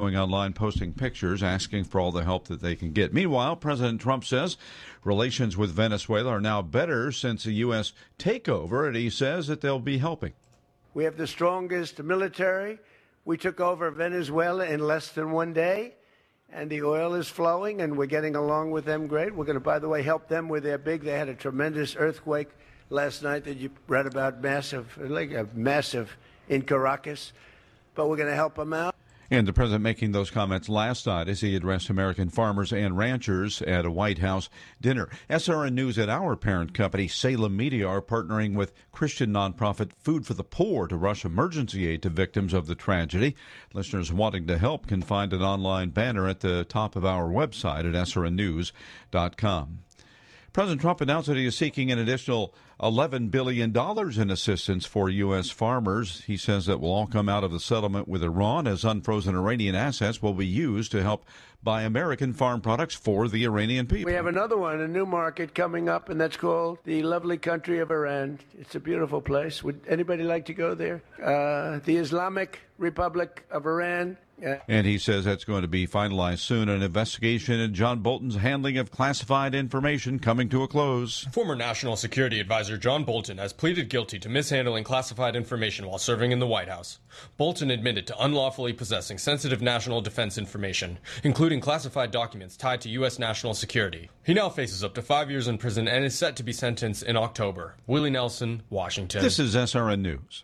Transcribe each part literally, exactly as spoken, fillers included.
going online posting pictures, asking for all the help that they can get. Meanwhile, President Trump says relations with Venezuela are now better since a U S takeover, and he says that they'll be helping. We have the strongest military. We took over Venezuela in less than one day, and the oil is flowing, and we're getting along with them great. We're going to, by the way, help them with their big. They had a tremendous earthquake last night that you read about, massive, like a massive in Caracas. But we're going to help them out. And the president making those comments last night as he addressed American farmers and ranchers at a White House dinner. S R N News and our parent company, Salem Media, are partnering with Christian nonprofit Food for the Poor to rush emergency aid to victims of the tragedy. Listeners wanting to help can find an online banner at the top of our website at S R N news dot com. President Trump announced that he is seeking an additional eleven billion dollars in assistance for U S farmers. He says that will all come out of the settlement with Iran, as unfrozen Iranian assets will be used to help buy American farm products for the Iranian people. We have another one, a new market coming up, and that's called the lovely country of Iran. It's a beautiful place. Would anybody like to go there? Uh, the Islamic Republic of Iran. Yeah. And he says that's going to be finalized soon. An investigation into John Bolton's handling of classified information coming to a close. Former National Security Advisor John Bolton has pleaded guilty to mishandling classified information while serving in the White House. Bolton admitted to unlawfully possessing sensitive national defense information, including classified documents tied to U S national security. He now faces up to five years in prison and is set to be sentenced in October. Willie Nelson, Washington. This is S R N News.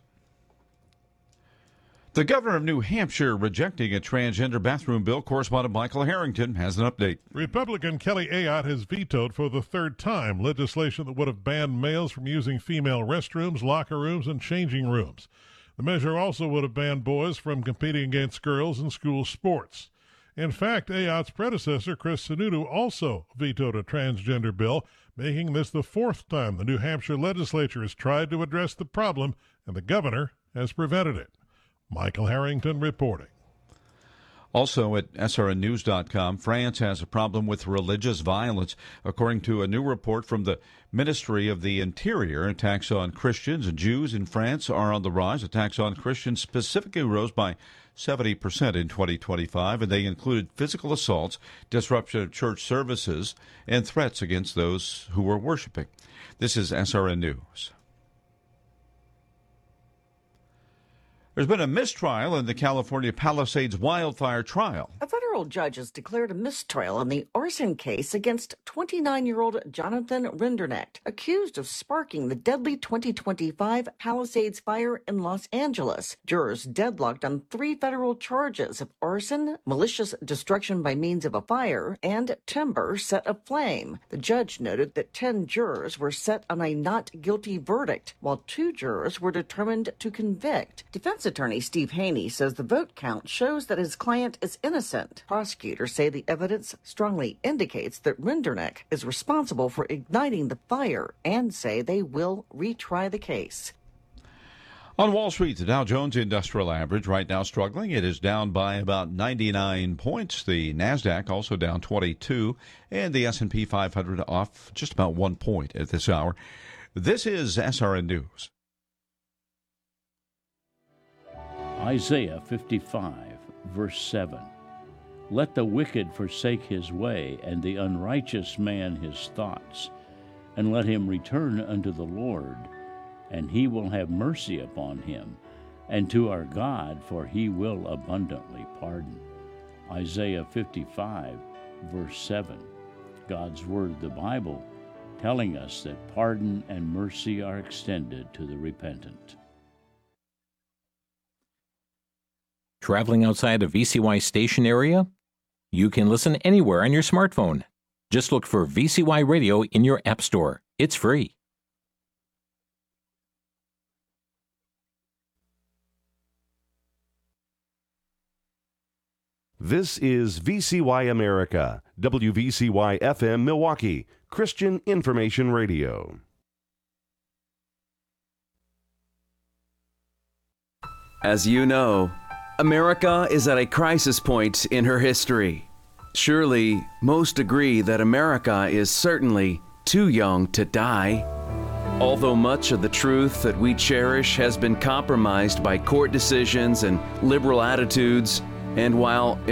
The governor of New Hampshire rejecting a transgender bathroom bill. Correspondent Michael Harrington has an update. Republican Kelly Ayotte has vetoed for the third time legislation that would have banned males from using female restrooms, locker rooms, and changing rooms. The measure also would have banned boys from competing against girls in school sports. In fact, Ayotte's predecessor, Chris Sununu, also vetoed a transgender bill, making this the fourth time the New Hampshire legislature has tried to address the problem, and the governor has prevented it. Michael Harrington reporting. Also at S R N news dot com, France has a problem with religious violence. According to a new report from the Ministry of the Interior, attacks on Christians and Jews in France are on the rise. Attacks on Christians specifically rose by seventy percent in twenty twenty-five, and they included physical assaults, disruption of church services, and threats against those who were worshiping. This is S R N News. There's been a mistrial in the California Palisades wildfire trial. A federal judge has declared a mistrial in the arson case against twenty-nine-year-old Jonathan Rinderknecht, accused of sparking the deadly twenty twenty-five Palisades fire in Los Angeles. Jurors deadlocked on three federal charges of arson, malicious destruction by means of a fire, and timber set aflame. The judge noted that ten jurors were set on a not guilty verdict, while two jurors were determined to convict. Defense attorney Steve Haney says the vote count shows that his client is innocent. Prosecutors say the evidence strongly indicates that Rinderknecht is responsible for igniting the fire and say they will retry the case. On Wall Street, the Dow Jones Industrial Average right now struggling. It is down by about ninety-nine points. The NASDAQ also down twenty-two, and the S and P five hundred off just about one point at this hour. This is S R N News. Isaiah fifty-five, verse seven. Let the wicked forsake his way, and the unrighteous man his thoughts, and let him return unto the Lord, and he will have mercy upon him, and to our God, for he will abundantly pardon. Isaiah fifty-five, verse seven. God's Word, the Bible, telling us that pardon and mercy are extended to the repentant. Traveling outside a V C Y station area? You can listen anywhere on your smartphone. Just look for V C Y Radio in your app store. It's free. This is V C Y America, W V C Y F M Milwaukee, Christian Information Radio. As you know, America is at a crisis point in her history. Surely, most agree that America is certainly too young to die. Although much of the truth that we cherish has been compromised by court decisions and liberal attitudes, and while